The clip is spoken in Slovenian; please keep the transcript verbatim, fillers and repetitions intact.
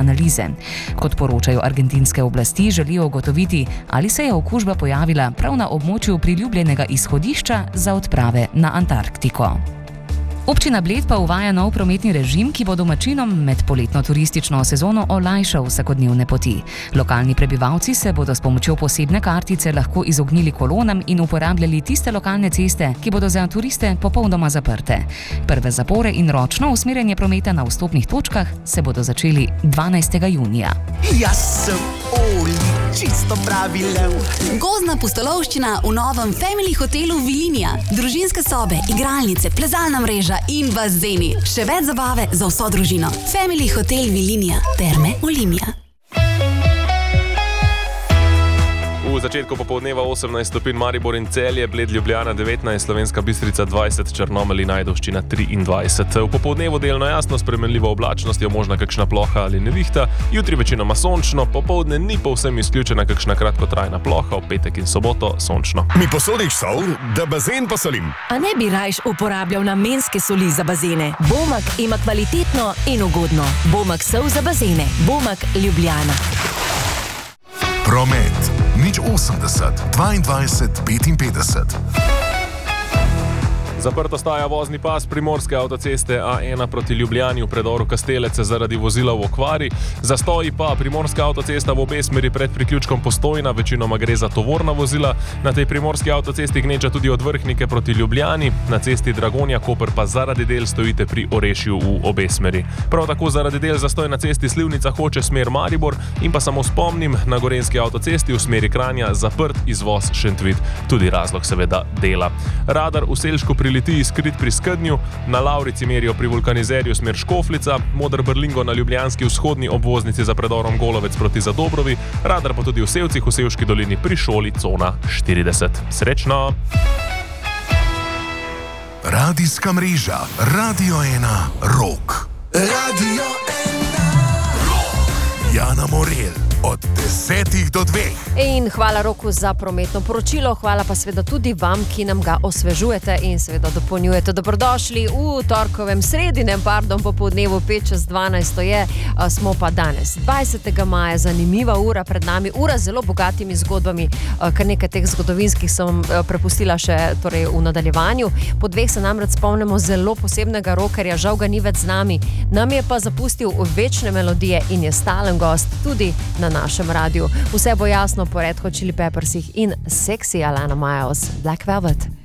analize. Kot poročajo argentinske oblasti, želijo ugotoviti, ali se je okužba pojavila prav na območju priljubljenega izhodišča za odprave na Antarktiko. Občina Bled pa uvaja nov prometni režim, ki bo domačinom med poletno turistično sezono olajšal vsakodnevne poti. Lokalni prebivalci se bodo s pomočjo posebne kartice lahko izognili kolonam in uporabljali tiste lokalne ceste, ki bodo za turiste popolnoma zaprte. Prve zapore in ročno usmerjanje prometa na vstopnih točkah se bodo začeli dvanajstega junija. Jaz sem Oli, čisto pravi lev. Gozdna pustolovščina v novem Family hotelu Vilinija. Družinske sobe, igralnice, plezalna mreža in bazeni. Še več zabave za vso družino. Family hotel Vilinija. Terme Olimia. V začetku popoldneva osemnajst stopinj Maribor in Celje, Bled Ljubljana devetnajst, Slovenska Bistrica dvajset, Črnomelj in Ajdovščina triindvajset. V popoldnevu delno jasno, spremenljivo oblačnostjo, možna kakšna ploha ali nevihta, jutri večinoma sončno, popoldne ni povsem izključena kakšna kratkotrajna ploha, v petek in soboto sončno. Mi posodiš sol, da bazen posolim? A ne bi rajš uporabljal namenske soli za bazene? Bomak ima kvalitetno in ugodno. Bomak sol za bazene. Bomak Ljubljana. Promet. Nič osemdeset, dvaindvajset, petinpetdeset. Zaprt ostaja vozni pas primorske avtoceste A ena proti Ljubljani v predoru Kastelece zaradi vozila v okvari. Zastoji pa primorska avtocesta v obe smeri pred priključkom Postojna, večinoma gre za tovorna vozila. Na tej primorski avtocesti gneča tudi od Vrhnike proti Ljubljani, na cesti Dragonja Koper pa zaradi del stojite pri Orešju v obe smeri. Prav tako zaradi del zastoj na cesti Slivnica Hoče smer Maribor in pa samo spomnim, na gorenjski avtocesti v smeri Kranja zaprt izvoz Šentvid, tudi razlog seveda dela. Radar v Selšku pri Litiji skrit pri Skednju, na Lavrici merijo pri vulkanizerju smer Škoflica, Moder Brlingo na ljubljanski vzhodni obvoznici za predorom Golovec proti Zadobrovi, radar pa tudi v Sevcih v Sevški dolini pri šoli Cona štirideset. Srečno! Radijska mreža Radio ena Rok. Radio ena Rok. Jana Morel. Od desetih do dveh. In hvala Roku za prometno poročilo, hvala pa seveda tudi vam, ki nam ga osvežujete in seveda dopolnjujete. Dobrodošli v torkovem sredinem, pardon, popoldnevu pet čez dvanajst je, smo pa danes dvajsetega maja, zanimiva ura pred nami, ura z zelo bogatimi zgodbami, kar nekaj teh zgodovinskih sem prepustila še torej v nadaljevanju. Po dveh se namreč spomnimo zelo posebnega rockerja, žal ga ni več z nami, nam je pa zapustil večne melodije in je stalen gost tudi na našem radiju. Vse bo jasno po Red Hot Chili Peppersih in Sexy Alana Miles, Black Velvet.